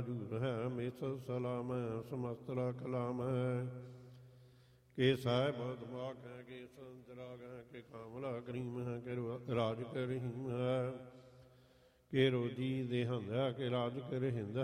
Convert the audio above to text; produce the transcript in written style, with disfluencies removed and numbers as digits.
ਹਜੂਰ ਹੈ। ਮੇਸ ਸਲਾਮ ਹੈ ਸਮਸਤ ਰਾ ਕਲਾਮ ਹੈ। ਕੇ ਸਾਹਿਬ ਦਿਮਾਗ ਹੈ ਕੇ ਸੰਜਰਾਗ ਹੈ ਕੇ ਕਾਮਲਾ ਕਰੀਮ ਹੈ ਕੇ ਰਾਜ ਕਰ ਰਹੀਮ ਹੈ। ਕੇ ਰੋਜੀ ਦੇਹੰਦ ਹੈ ਕੇ ਰਾਜ ਕਰ ਹਿੰਦ